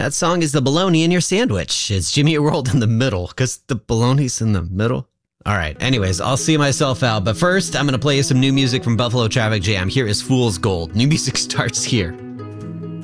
That song is the bologna in your sandwich. It's Jimmy Eat World in the middle, because the bologna's in the middle. All right, anyways, I'll see myself out. But first, I'm going to play you some new music from Buffalo Traffic Jam. Here is Fool's Gold. New music starts here.